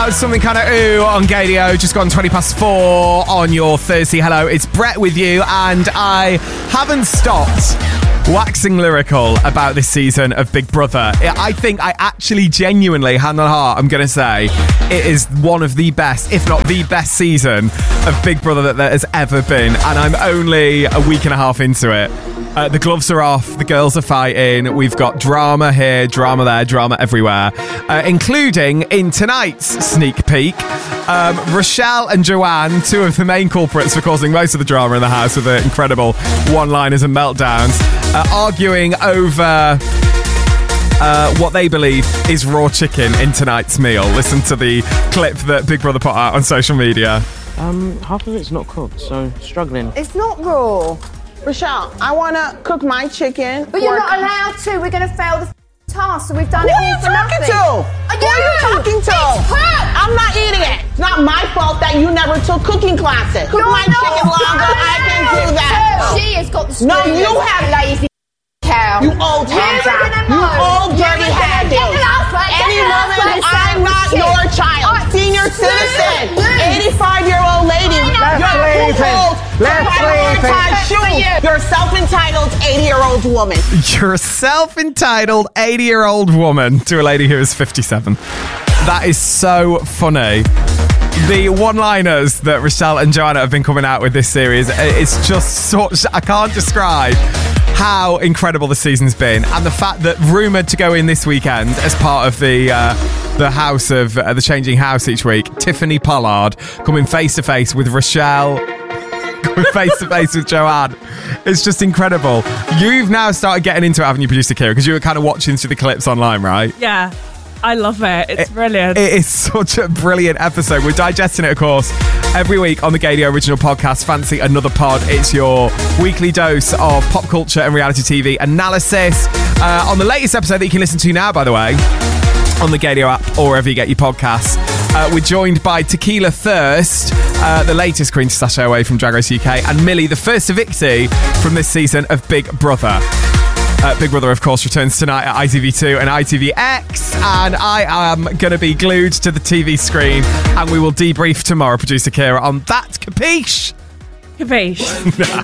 That was something kind of ooh on Gadio. Just gone 4:20 on your Thursday. Hello, it's Brett with you, and I haven't stopped waxing lyrical about this season of Big Brother. I think I actually genuinely, hand on heart, I'm going to say it is one of the best, if not the best season of Big Brother that there has ever been, and I'm only a week and a half into it. The gloves are off, the girls are fighting, we've got drama here, drama there, drama everywhere, including in tonight's sneak peek, Rochelle and Joanne, two of the main culprits for causing most of the drama in the house with the incredible one-liners and meltdowns, arguing over what they believe is raw chicken in tonight's meal. Listen to the clip that Big Brother put out on social media. Half of it's not cooked, so struggling. It's not raw. Rochelle, I want to cook my chicken. But you're not allowed to. We're going to fail the task, so we've done it all for nothing. Who are you talking to? I'm not eating it. It's not my fault that you never took cooking classes. Cook my chicken longer. I can do that. She has got the spoon. No, you have lazy cow. You old handsome. You old dirty handy. Any woman, I'm not your child. Senior citizen. 85-year-old lady. You're a self-entitled 80-year-old woman. You're a self-entitled 80-year-old woman to a lady who is 57. That is so funny. The one-liners that Rochelle and Joanna have been coming out with this series, it's just such... I can't describe how incredible the season's been, and the fact that rumoured to go in this weekend as part of the house of the changing house each week, Tiffany Pollard coming face-to-face with Rochelle, coming face-to-face with Joanne. It's just incredible. You've now started getting into it, haven't you, producer Kira? Because you were kind of watching through the clips online, right? Yeah. I love it. It's brilliant. It is such a brilliant episode. We're digesting it, of course, every week on the Gadio Original Podcast. Fancy another pod. It's your weekly dose of pop culture and reality TV analysis. On the latest episode that you can listen to now, by the way, on the Gadio app or wherever you get your podcasts, we're joined by Tequila Thirst, the latest Queen to Sashay away from Drag Race UK, and Millie, the first evictee from this season of Big Brother. Big Brother, of course, returns tonight at ITV2 and ITVX, and I am going to be glued to the TV screen, and we will debrief tomorrow, producer Kira, on that. Capiche? Capiche.